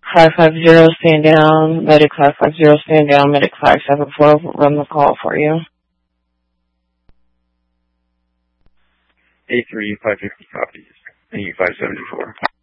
550, stand down. Medic 550, stand down. Medic 574, run the call for you. A3 550 copies. A 574.